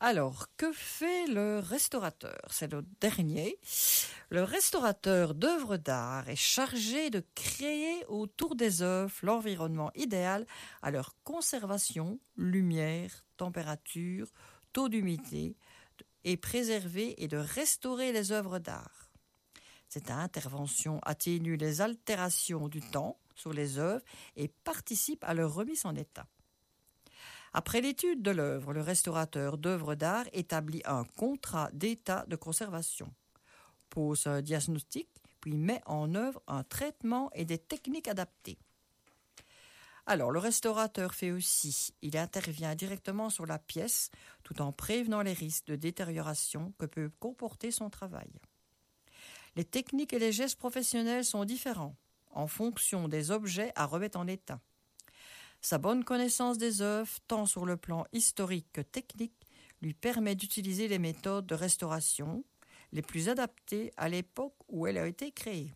Alors, que fait le restaurateur? C'est le dernier. Le restaurateur d'œuvres d'art est chargé de créer autour des œuvres l'environnement idéal à leur conservation, lumière, température, taux d'humidité, et préserver et de restaurer les œuvres d'art. Cette intervention atténue les altérations du temps sur les œuvres et participe à leur remise en état. Après l'étude de l'œuvre, le restaurateur d'œuvres d'art établit un contrat d'état de conservation, pose un diagnostic, puis met en œuvre un traitement et des techniques adaptées. Alors, le restaurateur fait aussi, il intervient directement sur la pièce tout en prévenant les risques de détérioration que peut comporter son travail. Les techniques et les gestes professionnels sont différents en fonction des objets à remettre en état. Sa bonne connaissance des œuvres, tant sur le plan historique que technique, lui permet d'utiliser les méthodes de restauration les plus adaptées à l'époque où elle a été créée.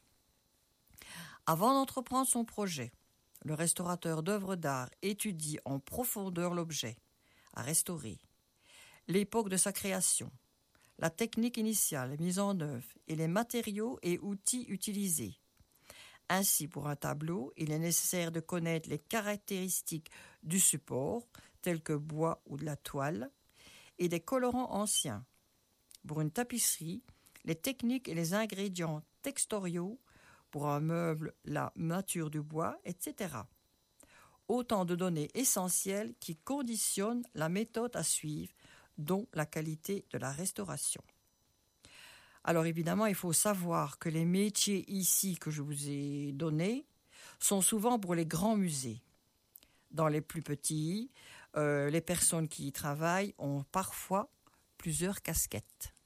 Avant d'entreprendre son projet, le restaurateur d'œuvres d'art étudie en profondeur l'objet à restaurer, l'époque de sa création, la technique initiale mise en œuvre et les matériaux et outils utilisés. Ainsi, pour un tableau, il est nécessaire de connaître les caractéristiques du support, tels que bois ou de la toile, et des colorants anciens. Pour une tapisserie, les techniques et les ingrédients textoriaux, pour un meuble, la nature du bois, etc. Autant de données essentielles qui conditionnent la méthode à suivre, dont la qualité de la restauration. Alors évidemment, il faut savoir que les métiers ici que je vous ai donnés sont souvent pour les grands musées. Dans les plus petits, les personnes qui y travaillent ont parfois plusieurs casquettes.